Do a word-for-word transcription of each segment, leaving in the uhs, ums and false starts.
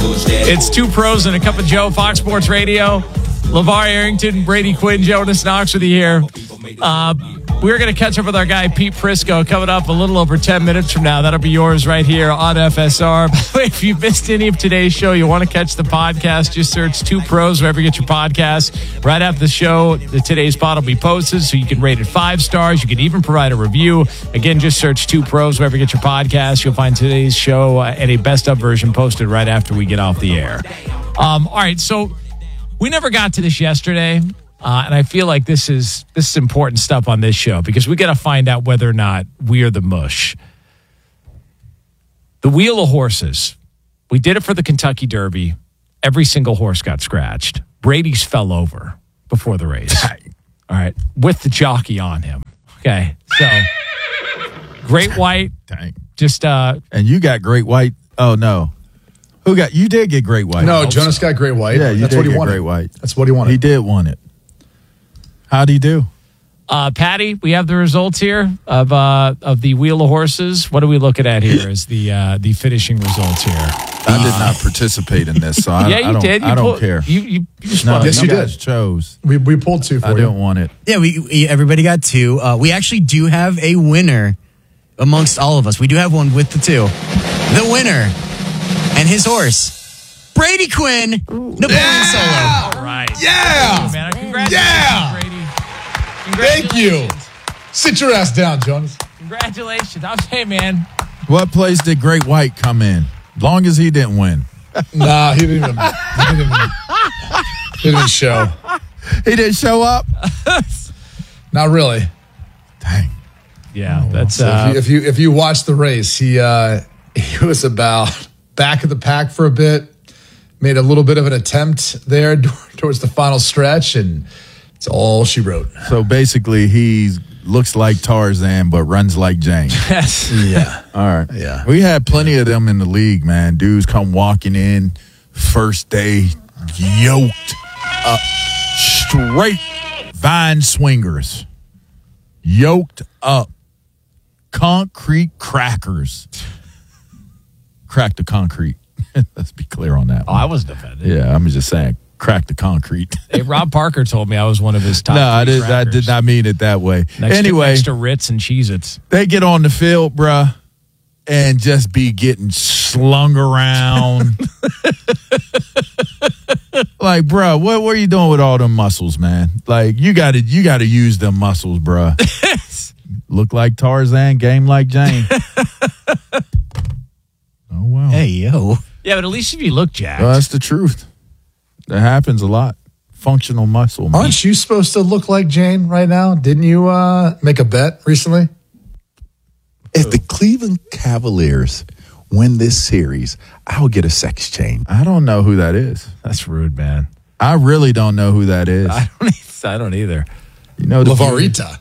It's Two Pros and a Cup of Joe, Fox Sports Radio. LeVar Arrington, Brady Quinn, Jonas Knox with you here. Uh, we're going to catch up with our guy, Pete Prisco, coming up a little over ten minutes from now. That'll be yours right here on F S R. By the way, if you missed any of today's show, you want to catch the podcast, just search Two Pros wherever you get your podcast. Right after the show, the today's pod will be posted, so you can rate it five stars. You can even provide a review. Again, just search Two Pros wherever you get your podcast. You'll find today's show uh, and a best-of version posted right after we get off the air. Um, all right, so we never got to this yesterday, uh, and I feel like this is this is important stuff on this show because we got to find out whether or not we are the mush. The Wheel of Horses. We did it for the Kentucky Derby. Every single horse got scratched. Brady's fell over before the race. Dang. All right, with the jockey on him. Okay, so Great White. Dang. Just uh, and you got Great White. Oh no. Who got you? Did get Great White? No, Jonas so. got Great White. Yeah, you That's did what he get wanted. Great White. That's what he wanted. He did want it. How'd he do? Uh, Patty, we have the results here of uh, of the Wheel of Horses. What are we looking at here as the uh, the finishing results here? I did not participate in this, so I, yeah, you I don't, did. You I don't pulled, care. You, you, you just no, yes, you you guys did. chose. We we pulled two for I you. didn't want it. Yeah, we, we everybody got two. Uh, we actually do have a winner amongst all of us. We do have one with the two. The winner and his horse, Brady Quinn, Napoleon Yeah! Solo. All right. Yeah! Man, congratulations, Yeah! Brady. Thank you. Congratulations. Sit your ass down, Jonas. Congratulations. I was saying, man. What place did Great White come in? Long as he didn't win. Nah, he didn't even. He didn't even, he didn't even show. He didn't show up? Not really. Dang. Yeah, that's So uh, if, you, if you if you watch the race, he uh, he was about back of the pack for a bit. Made a little bit of an attempt there towards the final stretch, and it's all she wrote. So basically, he looks like Tarzan, but runs like Jane. yes. Yeah. All right. Yeah. We had plenty of them in the league, man. Dudes come walking in first day, yoked up, straight vine swingers, yoked up, concrete crackers. Crack the concrete. Let's be clear on that Oh, one. I wasn't offended. Yeah, I'm just saying, crack the concrete. Hey, Rob Parker told me I was one of his top. No, I three did, I crackers. did not mean it that way. Next anyway, to, next to Ritz and Cheez-Its. they get on the field, bruh, and just be getting slung around. Like, bruh, what were you doing with all them muscles, man? Like, you got to you got to use them muscles, bruh. Look like Tarzan, game like Jane. Oh, wow. Hey, yo. Yeah, but at least if you look jacked. Well, that's the truth. That happens a lot. Functional muscle, man. Aren't you supposed to look like Jane right now? Didn't you uh, make a bet recently? If the Cleveland Cavaliers win this series, I'll get a sex change. I don't know who that is. That's rude, man. I really don't know who that is. I don't. e- I don't either. You know, the Lavarita.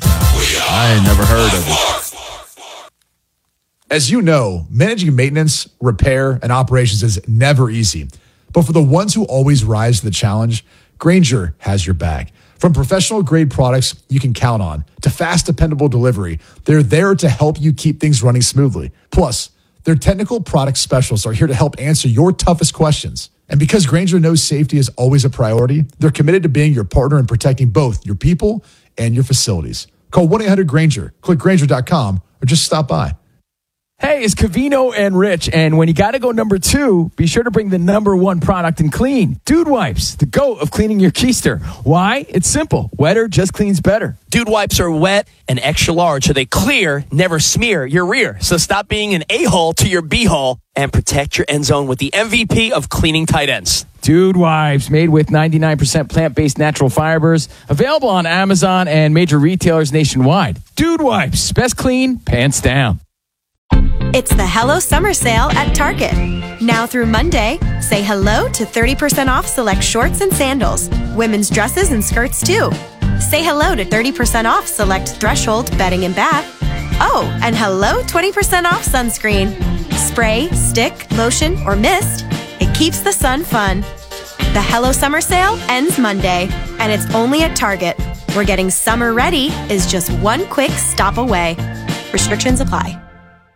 I ain't never heard of it. As you know, managing maintenance, repair, and operations is never easy. But for the ones who always rise to the challenge, Grainger has your back. From professional grade products you can count on to fast, dependable delivery, they're there to help you keep things running smoothly. Plus, their technical product specialists are here to help answer your toughest questions. And because Grainger knows safety is always a priority, they're committed to being your partner in protecting both your people and your facilities. Call one eight hundred Grainger, click Grainger dot com, or just stop by. Hey, it's Cavino and Rich, and when you got to go number two, be sure to bring the number one product in clean. Dude Wipes, the GOAT of cleaning your keister. Why? It's simple. Wetter just cleans better. Dude Wipes are wet and extra large, so they clear, never smear your rear. So stop being an a-hole to your b-hole and protect your end zone with the M V P of cleaning tight ends. Dude Wipes, made with ninety-nine percent plant-based natural fibers. Available on Amazon and major retailers nationwide. Dude Wipes, best clean, pants down. It's the Hello Summer Sale at Target. Now through Monday, say hello to thirty percent off select shorts and sandals, women's dresses and skirts too. Say hello to thirty percent off select Threshold bedding and bath. Oh, and hello twenty percent off sunscreen. Spray, stick, lotion, or mist, it keeps the sun fun. The Hello Summer Sale ends Monday, and it's only at Target, where getting summer ready is just one quick stop away. Restrictions apply.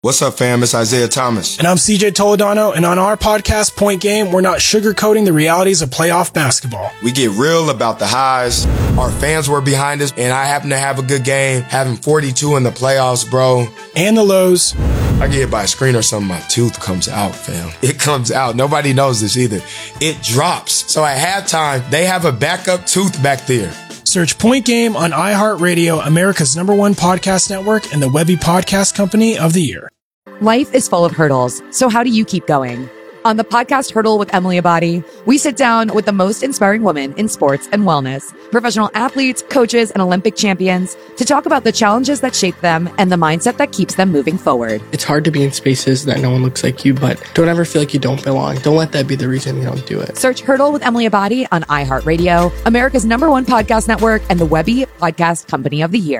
What's up, fam? It's Isaiah Thomas. And I'm C J Toledano, and on our podcast, Point Game, we're not sugarcoating the realities of playoff basketball. We get real about the highs. Our fans were behind us, and I happen to have a good game, having forty-two in the playoffs, bro. And the lows. I get hit by a screen or something, my tooth comes out, fam. It comes out. Nobody knows this either. It drops. So at halftime, they have a backup tooth back there. Search Point Game on iHeartRadio, America's number one podcast network, and the Webby Podcast Company of the Year. Life is full of hurdles, so how do you keep going? On the podcast Hurdle with Emily Abadi, we sit down with the most inspiring women in sports and wellness, professional athletes, coaches, and Olympic champions to talk about the challenges that shape them and the mindset that keeps them moving forward. It's hard to be in spaces that no one looks like you, but don't ever feel like you don't belong. Don't let that be the reason you don't do it. Search Hurdle with Emily Abadi on iHeartRadio, America's number one podcast network, and the Webby Podcast Company of the Year.